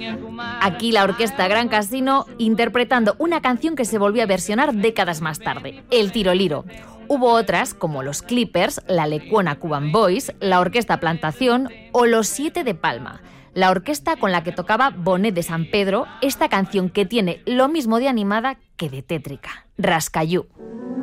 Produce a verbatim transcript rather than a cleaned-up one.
Aquí la orquesta Gran Casino interpretando una canción que se volvió a versionar décadas más tarde, El Tiroliro. Hubo otras, como los Clippers, la Lecuona Cuban Boys, la Orquesta Plantación o los Siete de Palma, la orquesta con la que tocaba Bonet de San Pedro, esta canción que tiene lo mismo de animada que de tétrica, Rascayú.